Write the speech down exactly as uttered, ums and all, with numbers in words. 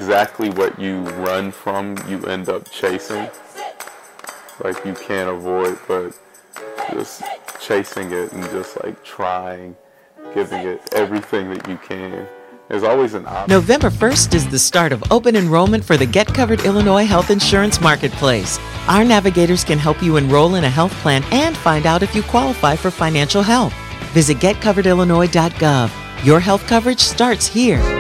exactly what you run from, you end up chasing. Like you can't avoid, but just chasing it and just like trying, giving it everything that you can. There's always an option. November first is the start of open enrollment for the Get Covered Illinois Health Insurance Marketplace. Our navigators can help you enroll in a health plan and find out if you qualify for financial help. Visit get covered illinois dot gov. Your health coverage starts here.